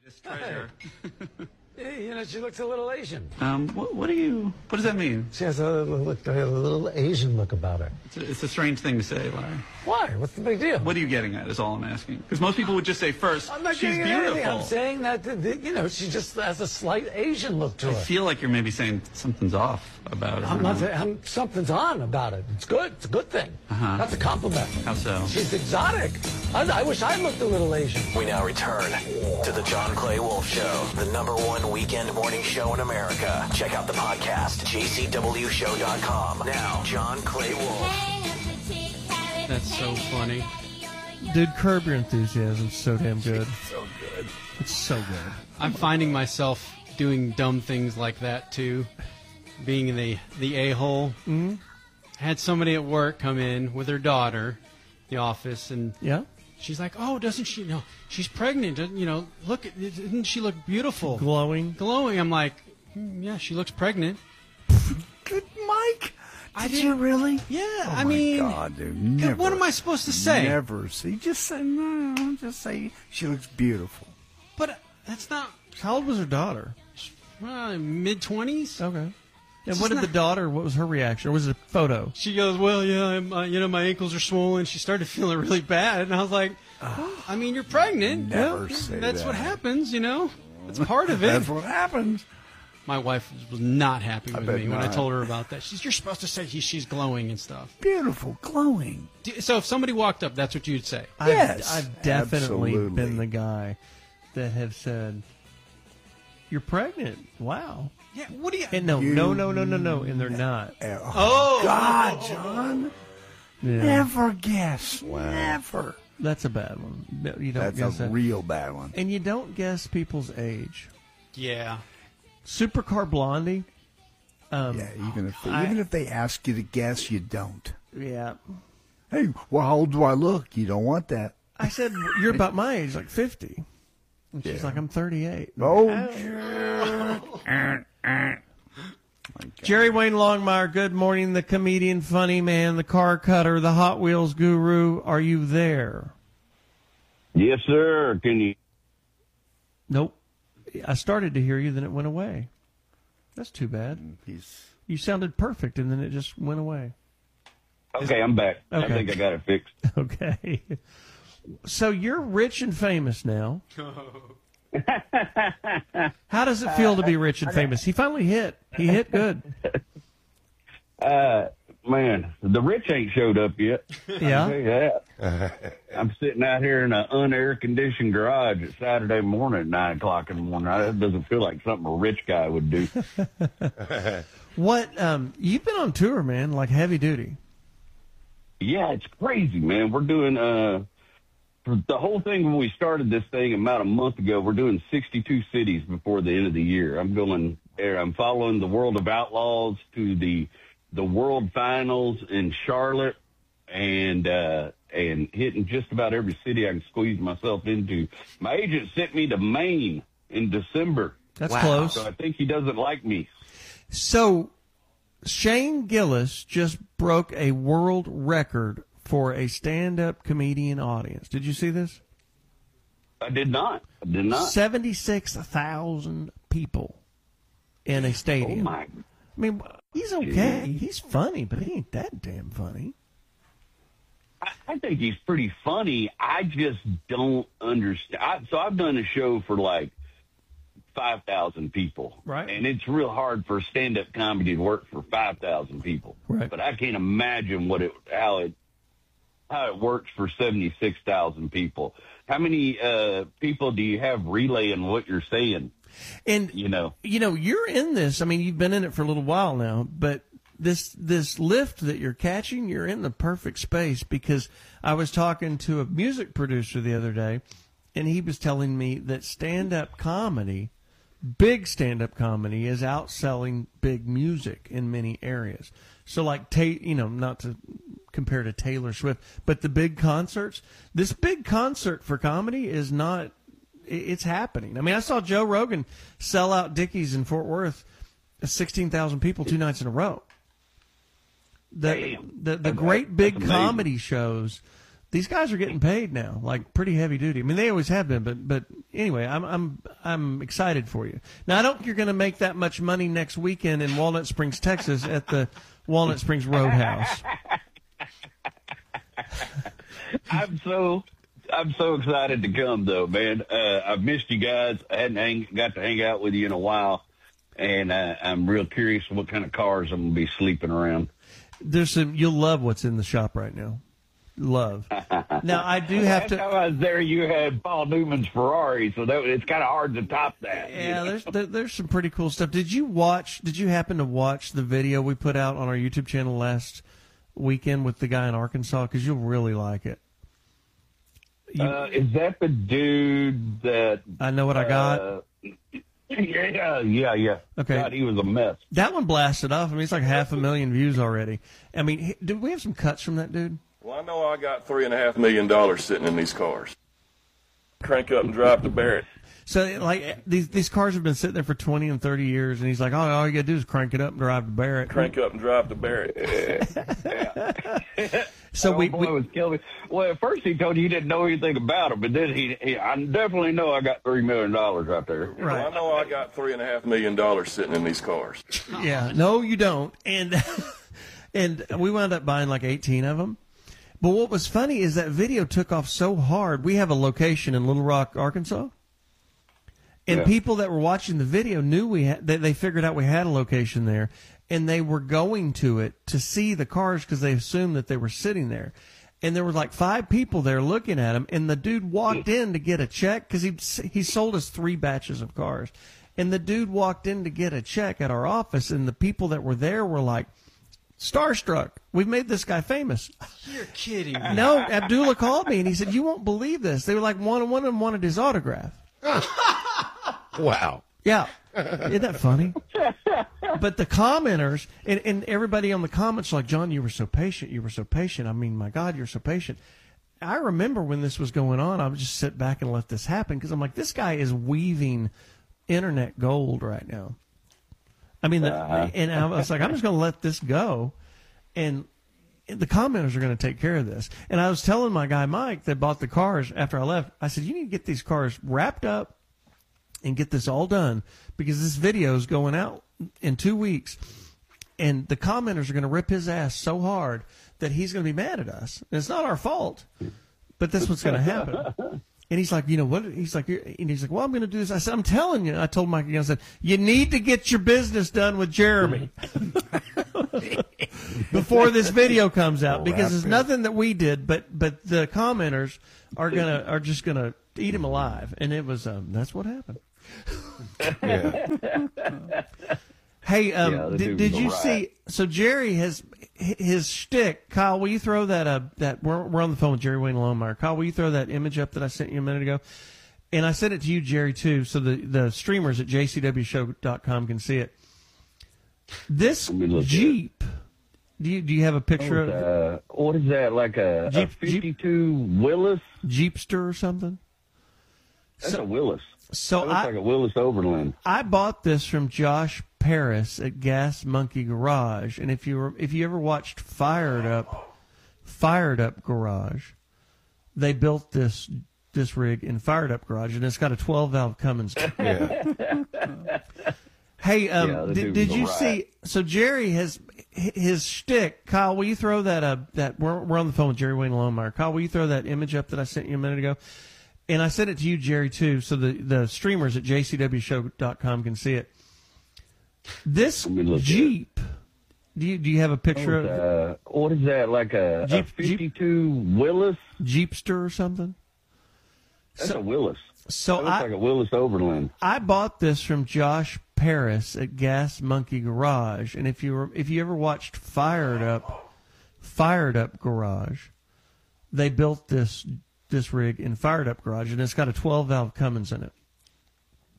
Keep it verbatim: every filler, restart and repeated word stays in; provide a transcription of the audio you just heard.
Greatest treasure. Hey, you know, she looks a little Asian. Um, what, what do you? What does that mean? She has a look, a little Asian look about her. It's a, it's a strange thing to say, Larry. Why? What's the big deal? What are you getting at? Is all I'm asking. Because most people would just say first, I'm not she's getting at anything. beautiful. I'm saying that you know she just has a slight Asian look to I her. feel like you're maybe saying something's off about it. I'm not saying I'm, something's on about it. It's good. It's a good thing. Uh-huh. That's a compliment. How so? She's exotic. I, I wish I looked a little Asian. We now return to the John Clay Wolf Show, the number one weekend morning show in America. Check out the podcast, j c w show dot com. Now, John Clay Wolf. That's so funny. Dude, Curb Your Enthusiasm is so damn good. It's so good. It's so good. I'm finding myself doing dumb things like that too, being the the a-hole. Mm-hmm. I had somebody at work come in with her daughter, the office, and Yeah? she's like, "Oh, doesn't she? No, she's pregnant. You know, look, doesn't she look beautiful, Glowing. glowing?" I'm like, "Hmm, "Yeah, she looks pregnant." Good, Mike. I Did didn't- you really? Yeah, Oh I my mean, God, dude, never. what am I supposed to say? Never see. Just say no. Just say she looks beautiful. But that's not How old was her daughter? uh, mid twenties. Okay. And It's what did not- the daughter, what was her reaction? Or was it a photo? She goes, "Well, yeah, I'm, uh, you know, my ankles are swollen." She started feeling really bad, and I was like, well, "I mean, you're pregnant. Never Yeah, say That's that. what happens, you know. That's part of it." That's what happens. My wife was not happy I with bet me when I not. told her about that. She's, "You're supposed to say he, she's glowing and stuff." Beautiful, glowing. Do- So if somebody walked up, that's what you'd say. Yes, I've, I've definitely absolutely. been the guy that have said, "You're pregnant. Wow." Yeah. What do you? And no, You- no, no, no, no, no, and they're not. Oh, Oh, God, John. Yeah. Never guess. Never. That's a bad one. No, you don't That's guess a that. real bad one. And you don't guess people's age. yeah. Supercar Blondie. Um, Yeah, even if I- even if they ask you to guess, you don't. yeah. Hey, well, how old do I look? You don't want that. I said, "You're about my age, like fifty." And she's Yeah. like, "I'm thirty-eight." Oh, Jerry Wayne Longmire, good morning. The comedian, funny man, the car cutter, the Hot Wheels guru. Are you there? Yes, sir. Can you? Nope. I started to hear you, then it went away. That's too bad. he's You sounded perfect, and then it just went away. Okay, I'm back. I Okay. think I got it fixed. Okay. So you're rich and famous now. How does it feel to be rich and famous? He finally hit. He hit good. Uh, man, the rich ain't showed up yet. I'll tell Yeah. you that. I'm sitting out here in an unair conditioned garage at Saturday morning at nine o'clock in the morning. That doesn't feel like something a rich guy would do. What? Um, you've been on tour, man, like heavy duty. Yeah, it's crazy, man. We're doing uh, for the whole thing when we started this thing about a month ago. We're doing sixty-two cities before the end of the year. I'm going there. I'm following the World of Outlaws to the the World Finals in Charlotte, and uh, and hitting just about every city I can squeeze myself into. My agent sent me to Maine in December. That's close. So I think he doesn't like me. So Shane Gillis just broke a world record for a stand-up comedian audience. Did you see this? I did not. I did not. seventy-six thousand people in a Oh stadium. my. I mean, he's okay. He's funny, but he ain't that damn funny. I, I think he's pretty funny. I just don't understand. I, so I've done a show for like five thousand people. Right. And it's real hard for stand-up comedy to work for five thousand people. Right. But I can't imagine what it, how it, how it works for seventy-six thousand people. How many uh, people do you have relaying what you're saying? And You know, you know, you're in this. I mean, you've been in it for a little while now, but this this lift that you're catching, you're in the perfect space, because I was talking to a music producer the other day, and he was telling me that stand-up comedy, big stand-up comedy, is outselling big music in many areas. So, like, ta- you know, not to compare to Taylor Swift, but the big concerts, this big concert for comedy is not, it's happening. I mean, I saw Joe Rogan sell out Dickies in Fort Worth, sixteen thousand people two nights in a row. The, Damn. the, the That's- great big that's amazing. comedy shows, these guys are getting paid now, like pretty heavy duty. I mean, they always have been, but, but anyway, I'm I'm I'm excited for you. Now I don't think you're going to make that much money next weekend in Walnut Springs, Texas, at the Walnut Springs Roadhouse. I'm so I'm so excited to come though, man. Uh, I've missed you guys. I hadn't hang, got to hang out with you in a while, and uh, I'm real curious what kind of cars I'm gonna be sleeping around. There's some you'll love what's in the shop right now. Love. Now I do have Last to. time I was there, you had Paul Newman's Ferrari, so that it's kind of hard to top that. Yeah, there's there, there's some pretty cool stuff. Did you watch? Did you happen to watch the video we put out on our YouTube channel last weekend with the guy in Arkansas? Because you'll really like it. You, Uh, is that the dude that? I know what I got. Uh, yeah, yeah, yeah. Okay. God, he was a mess. That one blasted off. I mean, it's like half a million views already. I mean, he- did we have some cuts from that dude? Well, I know I got three and a half million dollars sitting in these cars. Crank up and drive to Barrett. So, like, these these cars have been sitting there for twenty and thirty years, and he's like, oh, all you got to do is crank it up and drive to Barrett. Crank up and drive to Barrett. So oh, we, boy, we it was killing me. Well, at first he told you he didn't know anything about him, but then he, he I definitely know I got three million dollars out there. Well, I know I got three and a half million dollars sitting in these cars. yeah, no, you don't. And and we wound up buying like eighteen of them. But what was funny is that video took off so hard. We have a location in Little Rock, Arkansas. And Yeah. people that were watching the video knew we had, they, they figured out we had a location there, and they were going to it to see the cars because they assumed that they were sitting there. And there were like five people there looking at them, and the dude walked in to get a check because he, he sold us three batches of cars. And the dude walked in to get a check at our office, and the people that were there were like, starstruck. We've made this guy famous. You're kidding me. No, Abdullah called me, and he said, you won't believe this. They were like, one, one of them wanted his autograph. Wow. Yeah. Isn't that funny? But the commenters and, and everybody on the comments like, John, you were so patient. You were so patient. I mean, my God, you're so patient. I remember when this was going on, I would just sit back and let this happen because I'm like, this guy is weaving internet gold right now. I mean, the, Uh-huh. and I was like, I'm just going to let this go. And the commenters are going to take care of this. And I was telling my guy, Mike, that bought the cars after I left, I said, you need to get these cars wrapped up and get this all done because this video is going out in two weeks. And the commenters are going to rip his ass so hard that he's going to be mad at us. And it's not our fault, but that's what's going to happen. And he's like, you know what? He's like, and he's like, well, I'm going to do this. I said, I'm telling you. I told Mike again, I said, you need to get your business done with Jeremy before this video comes out because it's nothing that we did, but but the commenters are gonna are just gonna eat him alive. And it was um, that's what happened. Yeah. Hey, um, Yeah, the did, dude did was a you riot. see? So Jerry has his shtick. Kyle, will you throw that? Uh, that we're we're on the phone with Jerry Wayne Lonemeyer. Kyle, will you throw that image up that I sent you a minute ago? And I sent it to you, Jerry, too, so the the streamers at j c w show dot com can see it. This Let me look at it. Jeep. Do you do you have a picture of Uh, what is that? Like a, a Jeep- Jeep- fifty-two Willis? Jeepster or something? That's So- a Willis. So That looks I like a Willis Overland. I bought this from Josh Paris at Gas Monkey Garage, and if you were, if you ever watched Fired Up, Fired Up Garage, they built this this rig in Fired Up Garage, and it's got a twelve valve Cummins. Yeah. Hey, um, Yeah, the did, dude did was a you riot. see? So Jerry has his shtick. Kyle, will you throw that? Uh, that we're we're on the phone with Jerry Wayne Lonemeyer. Kyle, will you throw that image up that I sent you a minute ago? And I sent it to you, Jerry, too, so the the streamers at j c w show dot com can see it. This Let me look at it. Jeep. Do you do you have a picture of Uh, what is that? Like a, Jeep- a fifty-two Willis? Jeepster or something? That's So- a Willis. So That looks I like a Willis Overland. I bought this from Josh Paris at Gas Monkey Garage, and if you were, if you ever watched Fired Up, Fired Up Garage, they built this this rig in Fired Up Garage, and it's got a twelve valve Cummins in it.